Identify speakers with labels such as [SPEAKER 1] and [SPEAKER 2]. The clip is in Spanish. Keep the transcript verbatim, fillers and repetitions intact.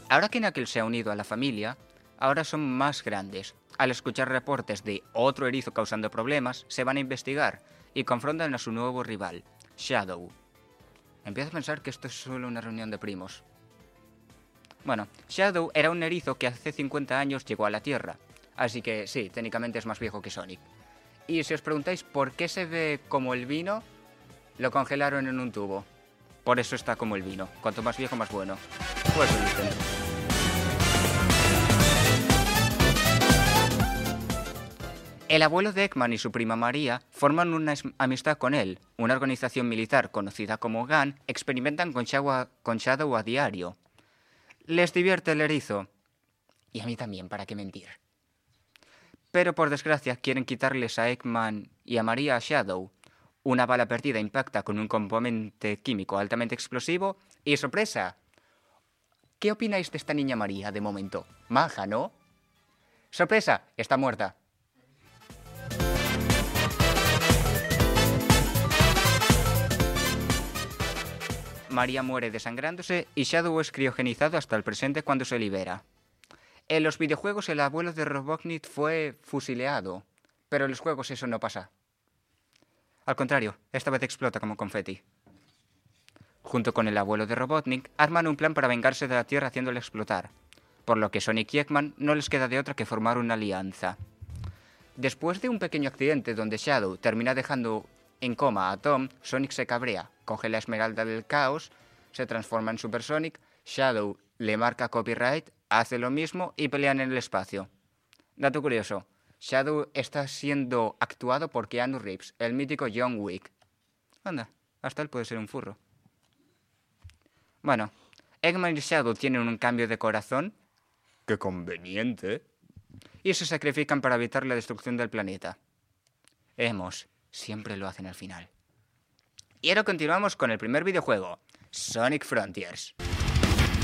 [SPEAKER 1] Ahora que Knuckles se ha unido a la familia, ahora son más grandes. Al escuchar reportes de otro erizo causando problemas, se van a investigar y confrontan a su nuevo rival, Shadow. Empiezo a pensar que esto es solo una reunión de primos. Bueno, Shadow era un erizo que hace cincuenta años llegó a la Tierra, así que sí, técnicamente es más viejo que Sonic. Y si os preguntáis por qué se ve como el vino, lo congelaron en un tubo. Por eso está como el vino, cuanto más viejo más bueno. Pues lo dicen. El abuelo de Eggman y su prima María forman una amistad con él. Una organización militar conocida como G A N experimentan con Shadow, con Shadow a diario. Les divierte el erizo. Y a mí también, ¿para qué mentir? Pero por desgracia quieren quitarles a Eggman y a María a Shadow. Una bala perdida impacta con un componente químico altamente explosivo y ¡sorpresa! ¿Qué opináis de esta niña María de momento? Maja, ¿no? ¡Sorpresa! Está muerta. María muere desangrándose y Shadow es criogenizado hasta el presente cuando se libera. En los videojuegos el abuelo de Robotnik fue fusileado, pero en los juegos eso no pasa. Al contrario, esta vez explota como confeti. Junto con el abuelo de Robotnik, arman un plan para vengarse de la Tierra haciéndole explotar, por lo que Sonic y Eggman no les queda de otra que formar una alianza. Después de un pequeño accidente donde Shadow termina dejando en coma a Tom, Sonic se cabrea, coge la esmeralda del caos, se transforma en Super Sonic, Shadow le marca copyright, hace lo mismo y pelean en el espacio. Dato curioso, Shadow está siendo actuado por Keanu Reeves, el mítico John Wick. Anda, hasta él puede ser un furro. Bueno, Eggman y Shadow tienen un cambio de corazón. ¡Qué conveniente! Y se sacrifican para evitar la destrucción del planeta. Hemos, siempre lo hacen al final. Y ahora continuamos con el primer videojuego, Sonic Frontiers.